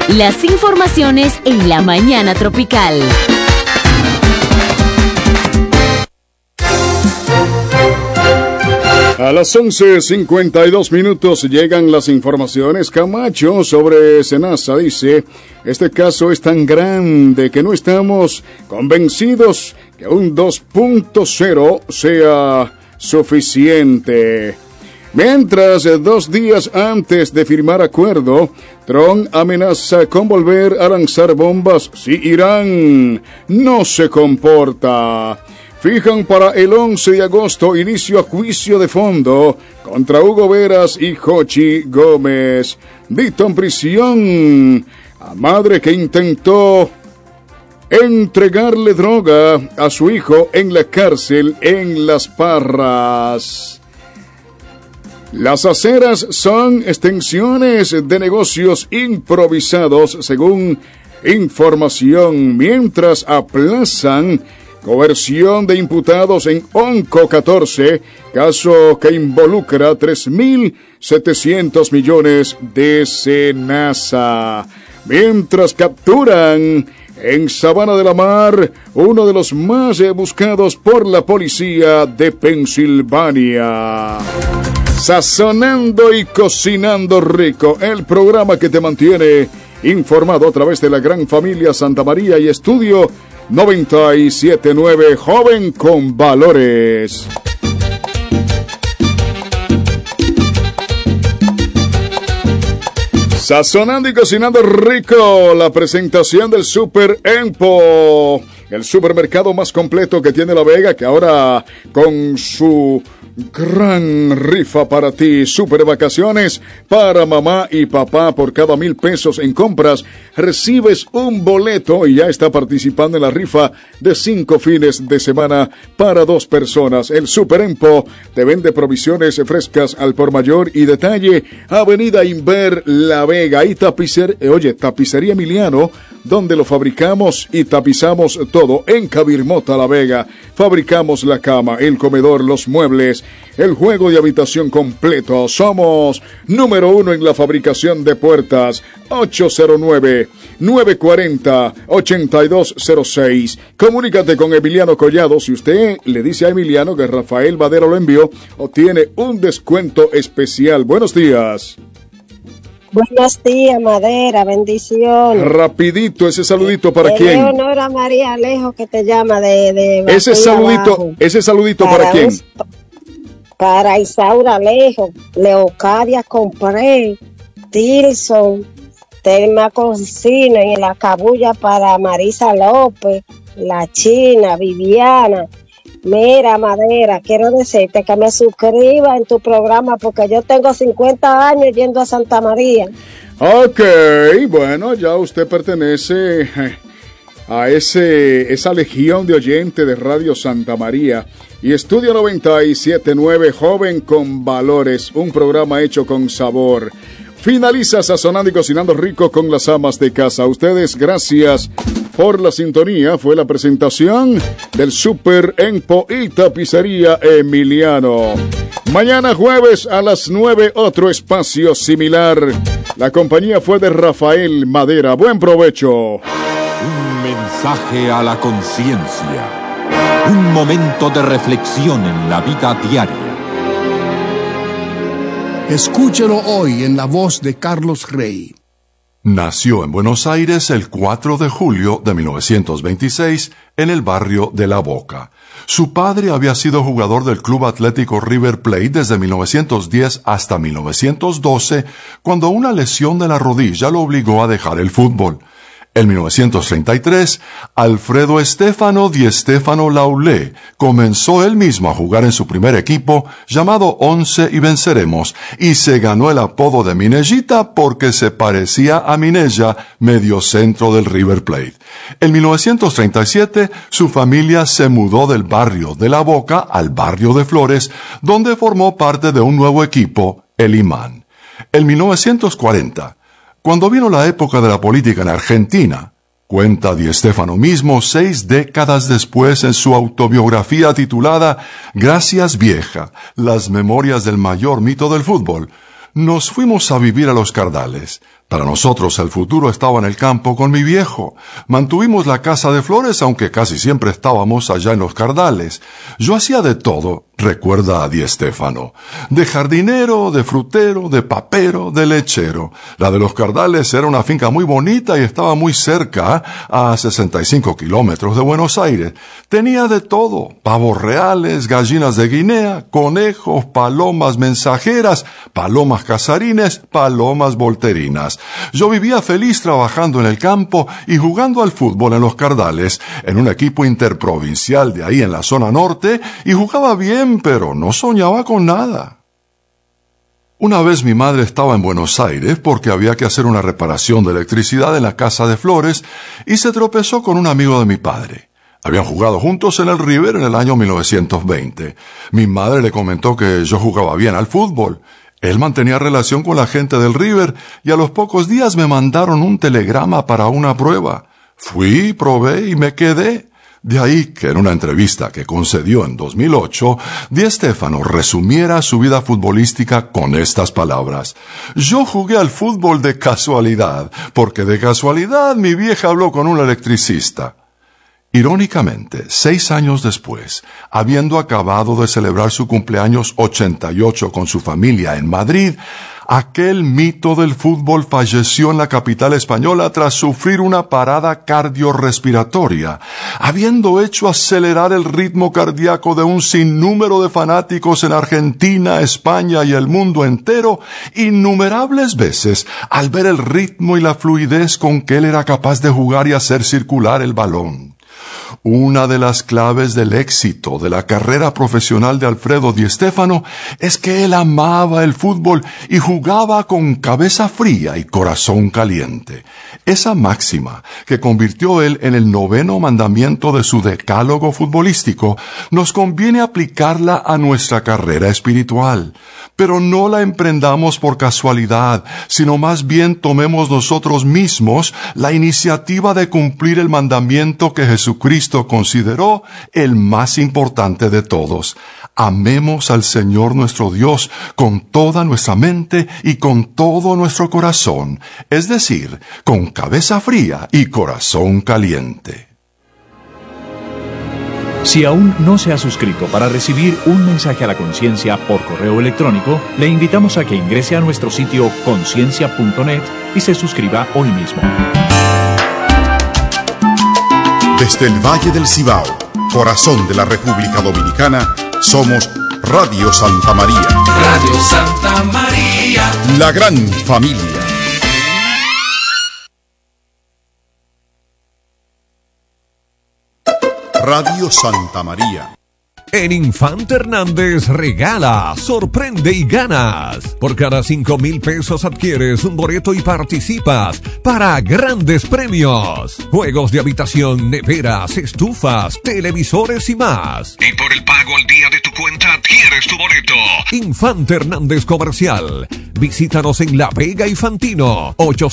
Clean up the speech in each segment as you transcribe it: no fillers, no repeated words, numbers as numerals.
Las informaciones en la mañana tropical. A las 11:52 llegan las informaciones. Camacho sobre Senasa dice: este caso es tan grande que no estamos convencidos que un 2.0 sea suficiente. Mientras, 2 días antes de firmar acuerdo, Trump amenaza con volver a lanzar bombas si Irán no se comporta. Fijan para el 11 de agosto inicio a juicio de fondo contra Hugo Veras y Jochi Gómez. Dicta en prisión a madre que intentó entregarle droga a su hijo en la cárcel en Las Parras. Las aceras son extensiones de negocios improvisados, según información, mientras aplazan coerción de imputados en Onco 14, caso que involucra 3.700 millones de Senasa. Mientras capturan en Sabana de la Mar uno de los más buscados por la policía de Pensilvania. Sazonando y cocinando rico, el programa que te mantiene informado a través de la gran familia Santa María y Estudio 97.9, joven con valores. Sazonando y cocinando rico, la presentación del Super Empo, el supermercado más completo que tiene La Vega, que ahora con su gran rifa para ti, super vacaciones para mamá y papá. Por cada 1,000 pesos en compras recibes un boleto y ya está participando en la rifa de 5 fines de semana para 2 personas. El Super Empo te vende provisiones frescas al por mayor y detalle. Avenida Inver La Vega y Tapicería Emiliano, donde lo fabricamos y tapizamos todo. En Cabirmota La Vega fabricamos la cama, el comedor, los muebles, el juego de habitación completo. Somos número 1 en la fabricación de puertas. 809-940-8206. Comunícate con Emiliano Collado. Si usted le dice a Emiliano que Rafael Vadero lo envió, obtiene un descuento especial. Buenos días. Buenos días, Madera, bendiciones. Rapidito, ese saludito para quién. Leonora María Alejo, que te llama de ese saludito para quién. Para Isaura Alejo, Leocadia Compré, Tilson, Telma Cocina y la cabulla para Marisa López, La China, Viviana. Mira, Madera, quiero decirte que me suscriba en tu programa porque yo tengo 50 años yendo a Santa María. Ok, bueno, ya usted pertenece a esa legión de oyentes de Radio Santa María y Estudio 97.9, joven con valores, un programa hecho con sabor. Finaliza Sazonando y Cocinando Rico con las amas de casa. Ustedes, gracias por la sintonía. Fue la presentación del Super Empo y Tapicería Emiliano. Mañana jueves a las 9, otro espacio similar. La compañía fue de Rafael Madera. Buen provecho. Un mensaje a la conciencia. Un momento de reflexión en la vida diaria. Escúchelo hoy en la voz de Carlos Rey. Nació en Buenos Aires el 4 de julio de 1926 en el barrio de La Boca. Su padre había sido jugador del Club Atlético River Plate desde 1910 hasta 1912, cuando una lesión de la rodilla lo obligó a dejar el fútbol. En 1933, Alfredo Estefano Di Stéfano Laulé comenzó él mismo a jugar en su primer equipo, llamado Once y Venceremos, y se ganó el apodo de Minellita porque se parecía a Minella, mediocentro del River Plate. En 1937, su familia se mudó del barrio de La Boca al barrio de Flores, donde formó parte de un nuevo equipo, el Imán. En 1940, cuando vino la época de la política en Argentina, cuenta Di Stéfano mismo 6 décadas después en su autobiografía titulada Gracias Vieja, las memorias del mayor mito del fútbol, nos fuimos a vivir a Los Cardales. Para nosotros el futuro estaba en el campo con mi viejo. Mantuvimos la casa de flores, aunque casi siempre estábamos allá en los Cardales. Yo hacía de todo, recuerda a Di Stéfano. De jardinero, de frutero, de papero, de lechero. La de los Cardales era una finca muy bonita y estaba muy cerca, a 65 kilómetros de Buenos Aires. Tenía de todo: pavos reales, gallinas de Guinea, conejos, palomas mensajeras, palomas casarines, palomas volterinas. Yo vivía feliz trabajando en el campo y jugando al fútbol en los Cardales, en un equipo interprovincial de ahí en la zona norte, y jugaba bien, pero no soñaba con nada. Una vez mi madre estaba en Buenos Aires porque había que hacer una reparación de electricidad en la casa de flores y se tropezó con un amigo de mi padre. Habían jugado juntos en el River en el año 1920. Mi madre le comentó que yo jugaba bien al fútbol. Él mantenía relación con la gente del River y a los pocos días me mandaron un telegrama para una prueba. Fui, probé y me quedé. De ahí que en una entrevista que concedió en 2008, Di Stéfano resumiera su vida futbolística con estas palabras: yo jugué al fútbol de casualidad, porque de casualidad mi vieja habló con un electricista. Irónicamente, 6 años después, habiendo acabado de celebrar su cumpleaños 88 con su familia en Madrid, aquel mito del fútbol falleció en la capital española tras sufrir una parada cardiorrespiratoria, habiendo hecho acelerar el ritmo cardíaco de un sinnúmero de fanáticos en Argentina, España y el mundo entero, innumerables veces, al ver el ritmo y la fluidez con que él era capaz de jugar y hacer circular el balón. Una de las claves del éxito de la carrera profesional de Alfredo Di Stéfano es que él amaba el fútbol y jugaba con cabeza fría y corazón caliente. Esa máxima, que convirtió él en el 9º mandamiento de su decálogo futbolístico, nos conviene aplicarla a nuestra carrera espiritual. Pero no la emprendamos por casualidad, sino más bien tomemos nosotros mismos la iniciativa de cumplir el mandamiento que Jesucristo consideró el más importante de todos. Amemos al Señor nuestro Dios con toda nuestra mente y con todo nuestro corazón, es decir, con cabeza fría y corazón caliente. Si aún no se ha suscrito para recibir un mensaje a la conciencia por correo electrónico, le invitamos a que ingrese a nuestro sitio conciencia.net y se suscriba hoy mismo. Desde el Valle del Cibao, corazón de la República Dominicana, somos Radio Santa María. Radio Santa María. La gran familia. Radio Santa María. En Infante Hernández regala, sorprende y ganas. Por cada 5,000 pesos adquieres un boleto y participas para grandes premios. Juegos de habitación, neveras, estufas, televisores y más. Y por el pago al día de tu cuenta adquieres tu boleto. Infante Hernández Comercial. Visítanos en La Vega y Fantino.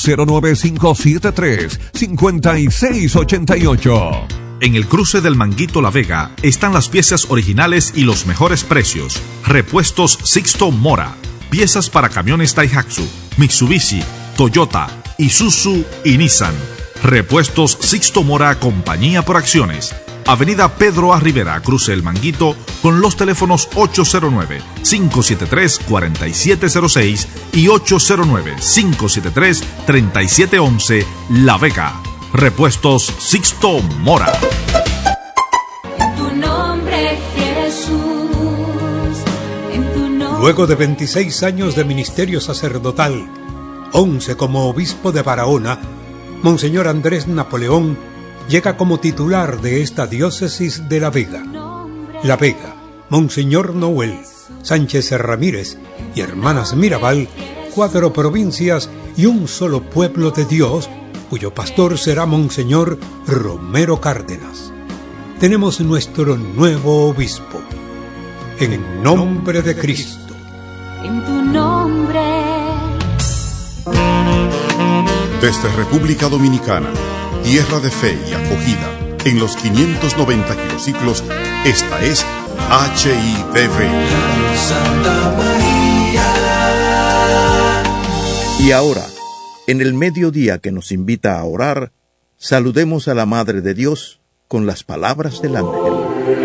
809-573-5688. En el cruce del Manguito La Vega están las piezas originales y los mejores precios. Repuestos Sixto Mora. Piezas para camiones Daihatsu, Mitsubishi, Toyota, Isuzu y Nissan. Repuestos Sixto Mora, compañía por acciones. Avenida Pedro A. Rivera, cruce El Manguito, con los teléfonos 809-573-4706 y 809-573-3711, La Vega. Repuestos Sixto Mora. En tu nombre, Jesús. En tu nombre. Luego de 26 años de ministerio sacerdotal, 11 como obispo de Barahona, Monseñor Andrés Napoleón llega como titular de esta diócesis de La Vega. La Vega, Monseñor Noel, Sánchez Ramírez y Hermanas Mirabal, 4 provincias y un solo pueblo de Dios, cuyo pastor será Monseñor Romero Cárdenas. Tenemos nuestro nuevo obispo. En el nombre de Cristo. En tu nombre. Desde República Dominicana, tierra de fe y acogida, en los 590 kilociclos, esta es HIDV. Santa María. Y ahora, En el mediodía que nos invita a orar, saludemos a la Madre de Dios con las palabras del ángel.